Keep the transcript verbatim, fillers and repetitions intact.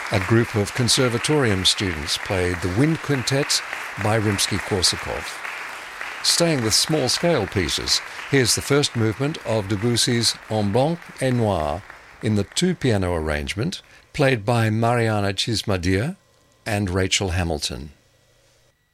A group of conservatorium students played the Wind Quintet by Rimsky-Korsakov. Staying with small-scale pieces, here's the first movement of Debussy's En Blanc et Noir in the two-piano arrangement, played by Mariana Chismadieu and Rachel Hamilton.